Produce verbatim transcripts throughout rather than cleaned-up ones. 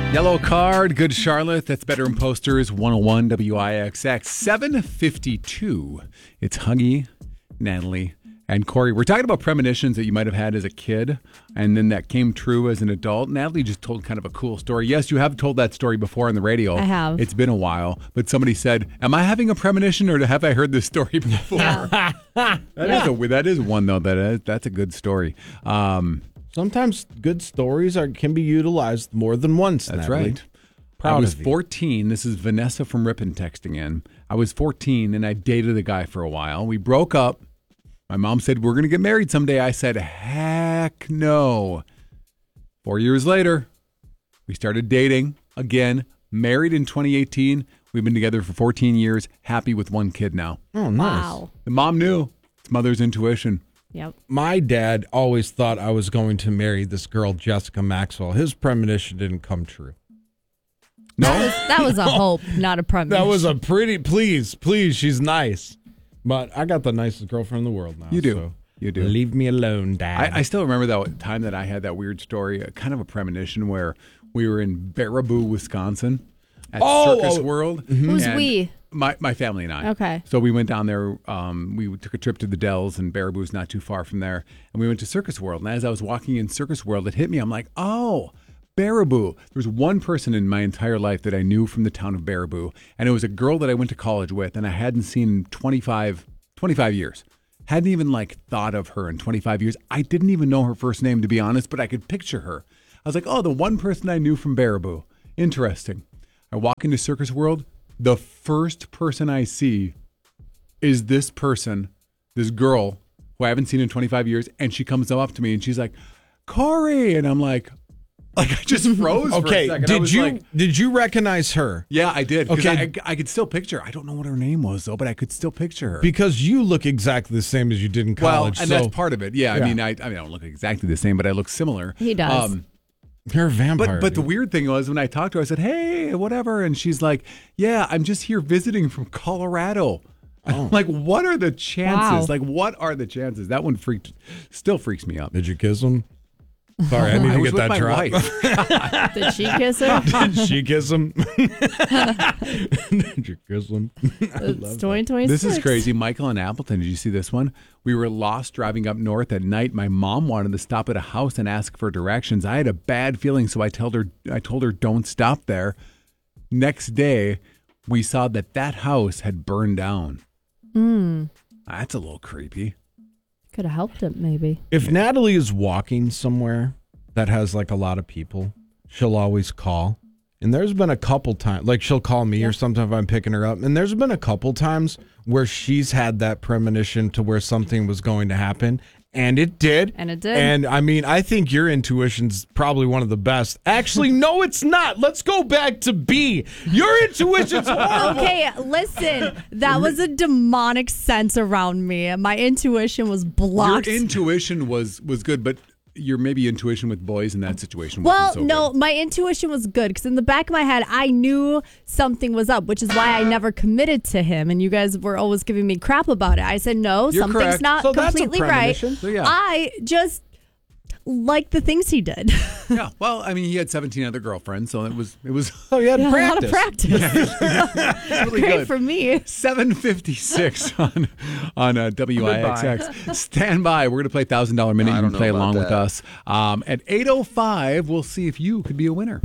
Yellow Card, Good Charlotte. That's Bedroom Posters, one oh one W I X X. seven fifty-two. It's Huggy, Natalie, and Corey. We're talking about premonitions that you might have had as a kid, and then that came true as an adult. Natalie just told kind of a cool story. Yes, you have told that story before on the radio. I have. It's been a while, but somebody said, am I having a premonition, or have I heard this story before? Yeah. that, yeah. is a, that is one, though. That is, that's a good story. Um, Sometimes good stories are can be utilized more than once. That's Natalie. right. Proud I was of you. fourteen. This is Vanessa from Ripon texting in. I was fourteen, and I dated a guy for a while. We broke up. My mom said, we're going to get married someday. I said, heck no. Four years later, we started dating again, married in twenty eighteen. We've been together for fourteen years, happy with one kid now. Oh, nice. Wow. The mom knew. It's mother's intuition. Yep. My dad always thought I was going to marry this girl, Jessica Maxwell. His premonition didn't come true. No? That was, that was a hope, not a premonition. That was a pretty, please, please, she's nice. But I got the nicest girlfriend in the world now. You do. So You do. leave me alone, Dad. I, I still remember that time that I had that weird story, uh, kind of a premonition, where we were in Baraboo, Wisconsin at Oh, Circus oh. World. Who's and we? My my family and I. Okay. So we went down there. Um, we took a trip to the Dells, and Baraboo's not too far from there. And we went to Circus World. And as I was walking in Circus World, it hit me. I'm like, oh, Baraboo. There was one person in my entire life that I knew from the town of Baraboo, and it was a girl that I went to college with, and I hadn't seen in twenty-five, twenty-five years. Hadn't even like thought of her in twenty-five years. I didn't even know her first name, to be honest, but I could picture her. I was like, oh, the one person I knew from Baraboo. Interesting. I walk into Circus World. The first person I see is this person, this girl who I haven't seen in twenty-five years, and she comes up to me and she's like, Corey, and I'm like, like I just froze for a okay, second. I did was you like, did you recognize her? yeah, I did. Okay, Okay. I, I could still picture. I don't know what her name was though, but I could still picture her. Because you look exactly the same as you did in well, college. and so that's part of it. Yeah, I Yeah. mean, I, I mean, I don't look exactly the same, but I look similar. He does. Um, you're a vampire. But but the dude. weird thing was when I talked to her, I said, "Hey, whatever," and she's like, "Yeah, I'm just here visiting from Colorado." I'm like, what are the chances? Wow. Like, what are the chances? That one freaked, still freaks me up. Did you kiss him? Sorry, I need I to was get with that my drop. wife. Did she kiss her? Did she kiss him? Did you kiss him? It's twenty twenty-six. This is crazy. Michael and Appleton, did you see this one? We were lost driving up north at night. My mom wanted to stop at a house and ask for directions. I had a bad feeling, so I told her, I told her, don't stop there. Next day, we saw that that house had burned down. Mm. That's a little creepy. Could have helped it, maybe. If Natalie is walking somewhere that has like a lot of people, she'll always call. And there's been a couple times, like she'll call me or something if I'm picking her up. And there's been a couple times where she's had that premonition to where something was going to happen. And it did. And it did. And I mean, I think your intuition's probably one of the best. Actually, no, it's not. Let's go back to B. Your intuition's horrible. Okay, listen. That was a demonic sense around me. My intuition was blocked. Your intuition was was good, but your maybe intuition with boys in that situation Well, wasn't so no, good. my intuition was good because in the back of my head, I knew something was up, which is why I never committed to him. And you guys were always giving me crap about it. I said, no, You're something's correct. not So that's a completely right. premonition. So, yeah. I just like the things he did. Yeah, well, I mean, he had seventeen other girlfriends, so it was it was Oh, you had Yeah, a lot of practice. practice. really Great good. for me. seven fifty-six on on uh, W I X X. Stand by. We're going to play one thousand dollars Minute. I You don't can know play about along with that. us. Um, at eight oh five, we'll see if you could be a winner.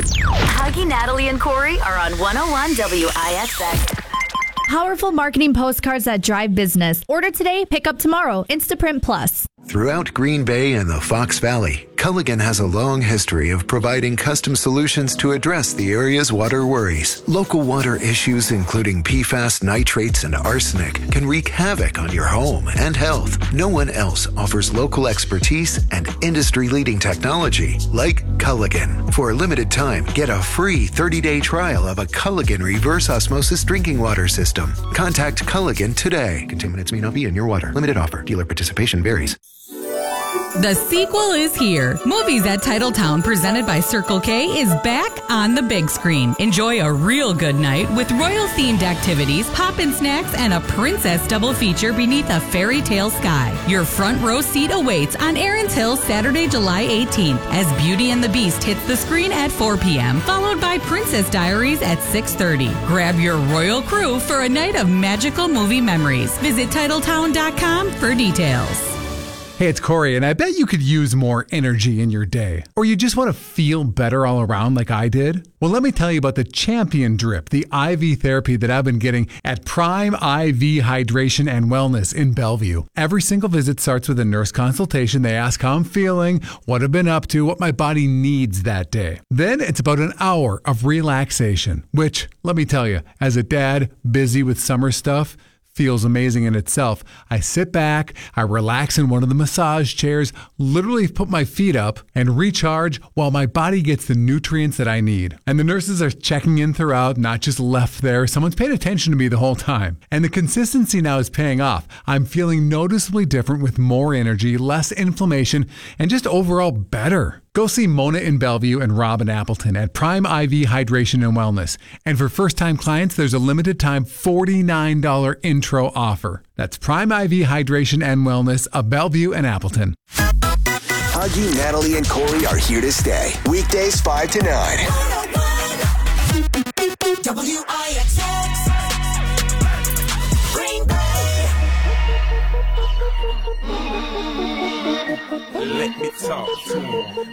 Huggy, Natalie, and Corey are on one oh one W I X X. Powerful marketing postcards that drive business. Order today, pick up tomorrow. Instaprint Plus. Throughout Green Bay and the Fox Valley, Culligan has a long history of providing custom solutions to address the area's water worries. Local water issues, including P FAS, nitrates, and arsenic, can wreak havoc on your home and health. No one else offers local expertise and industry-leading technology like Culligan. For a limited time, get a free thirty-day trial of a Culligan reverse osmosis drinking water system. Contact Culligan today. Contaminants may not be in your water. Limited offer. Dealer participation varies. The sequel is here. Movies at Titletown, presented by Circle K, is back on the big screen. Enjoy a real good night with royal-themed activities, pop-in snacks, and a princess double feature beneath a fairy tale sky. Your front row seat awaits on Erin's Hill Saturday, July eighteenth, as Beauty and the Beast hits the screen at four p.m., followed by Princess Diaries at six thirty. Grab your royal crew for a night of magical movie memories. Visit Titletown dot com for details. Hey, it's Corey, and I bet you could use more energy in your day. Or you just want to feel better all around like I did? Well, let me tell you about the Champion Drip, the I V therapy that I've been getting at Prime I V Hydration and Wellness in Bellevue. Every single visit starts with a nurse consultation. They ask how I'm feeling, what I've been up to, what my body needs that day. Then it's about an hour of relaxation, which, let me tell you, as a dad busy with summer stuff, feels amazing in itself. I sit back, I relax in one of the massage chairs, literally put my feet up and recharge while my body gets the nutrients that I need. And the nurses are checking in throughout, not just left there. Someone's paid attention to me the whole time. And the consistency now is paying off. I'm feeling noticeably different with more energy, less inflammation, and just overall better. Go see Mona in Bellevue and Rob in Appleton at Prime I V Hydration and Wellness. And for first-time clients, there's a limited-time forty-nine dollars intro offer. That's Prime I V Hydration and Wellness of Bellevue and Appleton. Augie, Natalie, and Corey are here to stay. Weekdays five to nine. W I X X. Green Bay. Let me talk to him.